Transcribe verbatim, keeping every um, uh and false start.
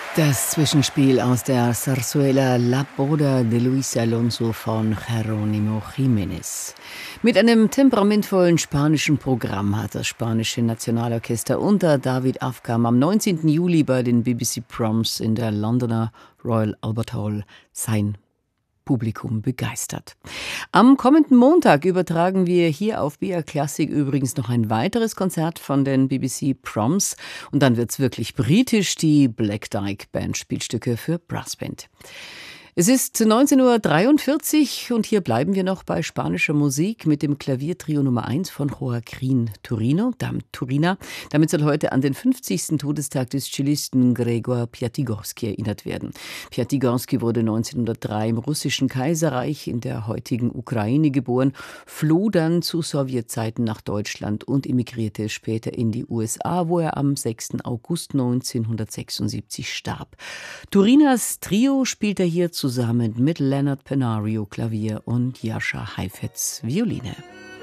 Das Zwischenspiel aus der Zarzuela La Boda de Luis Alonso von Jerónimo Jiménez. Mit einem temperamentvollen spanischen Programm hat das spanische Nationalorchester unter David Afkam am neunzehnten Juli bei den B B C Proms in der Londoner Royal Albert Hall sein Publikum begeistert. Am kommenden Montag übertragen wir hier auf B R Classic übrigens noch ein weiteres Konzert von den B B C Proms und dann wird's wirklich britisch. Die Black Dyke Band spielt Stücke für Brassband. Es ist neunzehn Uhr dreiundvierzig und hier bleiben wir noch bei spanischer Musik mit dem Klaviertrio Nummer eins von Joaquín Turino, Turina. Damit soll heute an den fünfzigsten Todestag des Cellisten Gregor Piatigorsky erinnert werden. Piatigorsky wurde neunzehnhundertdrei im russischen Kaiserreich in der heutigen Ukraine geboren, floh dann zu Sowjetzeiten nach Deutschland und emigrierte später in die U S A, wo er am sechsten August neunzehnhundertsechsundsiebzig starb. Turinas Trio spielt er hier zusammen mit Leonard Penario Klavier und Jascha Heifetz Violine.